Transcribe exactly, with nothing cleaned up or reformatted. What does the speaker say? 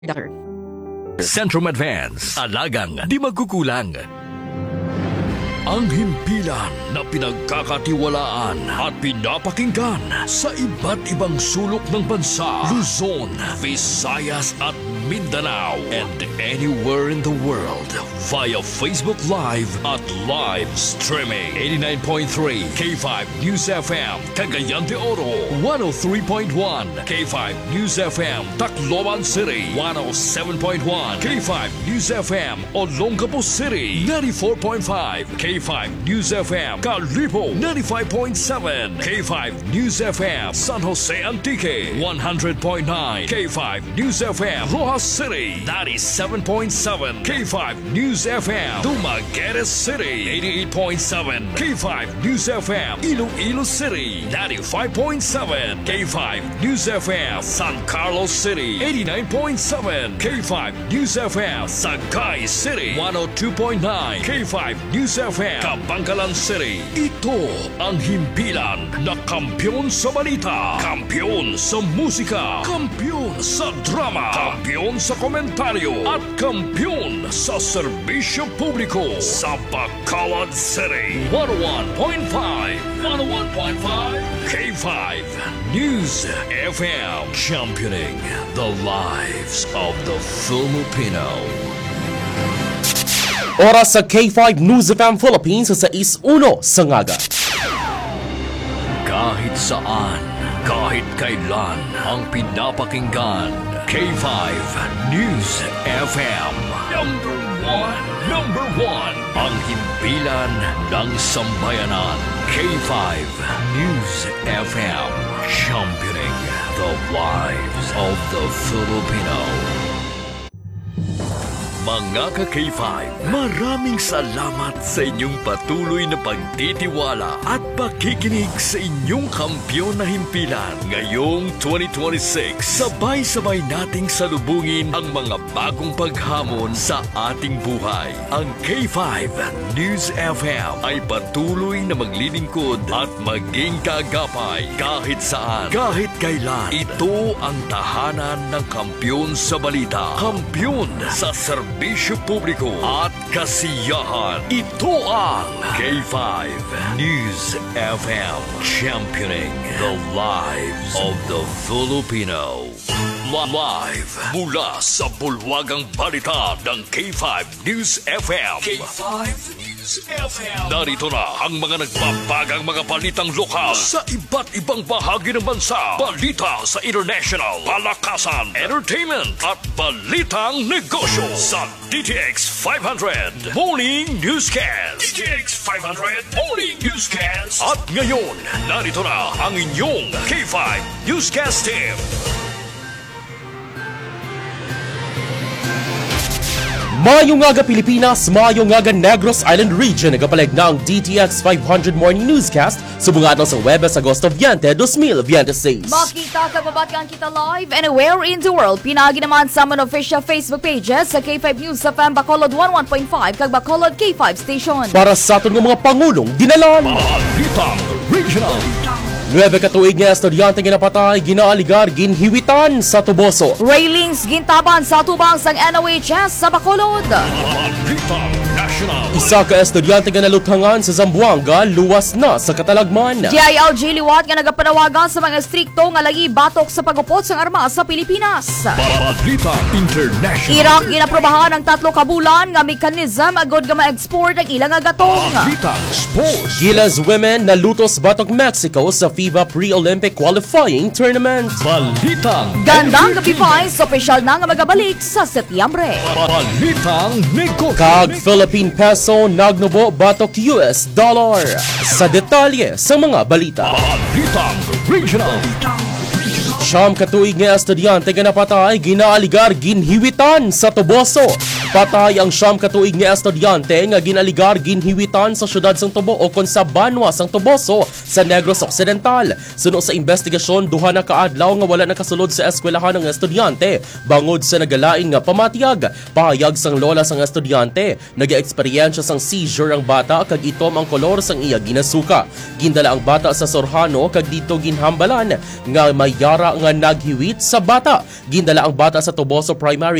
Doctor. Centrum Advance, alagang di magkukulang. Ang himpilan na pinagkakatiwalaan at pinapakinggan sa iba't ibang sulok ng bansa, Luzon, Visayas at Mindanao, and anywhere in the world via Facebook Live at live streaming. eighty-nine point three K five News F M, Cagayan de Oro, one oh three point one K five News F M, Tacloban City, one oh seven point one K five News F M, Olongapo City, ninety-four point five K five News F M, Calibo, ninety-five point seven K five News F M, San Jose Antique, one hundred point nine K five News F M, Rojas City, ninety-seven point seven K five News F M, Dumaguete City, eighty-eight point seven K five News F M, Iloilo City, ninety-five point seven K five News F M, San Carlos City, eighty-nine point seven K five News F M, Sagay City, one oh two point nine K five News F M, Kabangkalan City. Ito ang himpilan na kampyon sa balita, kampyon sa musika, kampyon sa drama, kampyon sa komentaryo, at kampyon sa serbisyo publiko sa Bacolod City. one oh one point five one oh one point five K five News F M, championing the lives of the Filipino. Oras sa K five News F M Philippines sa sais uno sa ngaga. Kahit saan, kahit kailan, ang pinapakinggan, K five News F M. Number one, number one, ang himpilan ng sambayanan, K five News F M, championing the lives of the Filipino. Mga ka-K five, maraming salamat sa inyong patuloy na pagtitiwala at pakikinig sa inyong kampyon na himpilan. Ngayong twenty twenty-six, sabay-sabay nating salubungin ang mga bagong paghamon sa ating buhay. Ang K five News F M ay patuloy na maglilingkod at maging kaagapay kahit saan, kahit kailan. Ito ang tahanan ng kampyon sa balita, kampyon sa serbisyo, Bisyo publiko at kasiyahan. Ito ang K five News F M, championing the lives of the Filipino. Live mula sa bulwagang balita ng K five News F M. K five News F M. Narito na ang mga nagbabagang mga balitang lokal sa iba't ibang bahagi ng bansa. Balita sa international, palakasan, entertainment at balitang negosyo sa D T X five hundred Morning Newscast. D T X five hundred Morning Newscast. At ngayon, narito na ang inyong K five Newscast team. Mayong ngaga Pilipinas, mayong ngaga Negros Island Region, nagapalag na ang D T X five hundred Morning Newscast subungan sa Webes Agosto twenty twenty-six. Makita kababatkan kita live anywhere in the world. Pinagi naman sa mga official Facebook pages sa K five News F M Bacolod one oh one point five kag Bacolod K five Station. Para sa aton ng mga pangulong dinalan. Balitang Regional. Nueve katuig nga estudyante nga napatay, ginaaligar, ginhiwitan sa Tuboso. Railings gintaban sa tubang sang N O H S sa Bacolod. Balitang National. Isa ka estudyante nga naluthangan sa Zamboanga, luwas na sa katalagman. D I L G liwat nga nagapanawagan sa mga strikto nga lagi batok sa pagupot sang armas sa Pilipinas. Balitang International. Iraq ginaprobahan ang tatlo ka bulan nga mechanism agod nga ma-export ang ilang agatong. Balitang Sports. Gilas women nalutos batok Mexico sa FIBA Pre-Olympic Qualifying Tournament. Balitang Gandang gabi pa sa opisyal na nga magabalik sa Setyembre. Balitang Negosyo. Kag Philippine Peso nagnubo batok U S Dollar. Sa detalye sa mga balita. Balitang Regional. Siyam katuig nga estudyante nga napatay, ginaaligar, ginhiwitan sa Tuboso. Patay ang siyam katuig nga estudyante nga ginaligar ginhiwitan sa syudad sang Tubo o kon sa Banwa sang Toboso sa Negros Occidental. Suno sa investigasyon, duha na kaadlaw nga wala nakasulod sa eskwelahan ng estudyante bangod sa nagalain nga pamatiyag. Pahayag sang lola sang estudyante, nag-eksperyensya sang seizure ang bata kag itom ang kolor sang iya ginasuka. Gindala ang bata sa Sorhano kag dito ginhambalan nga mayara nga naghiwit sa bata. Gindala ang bata sa Toboso Primary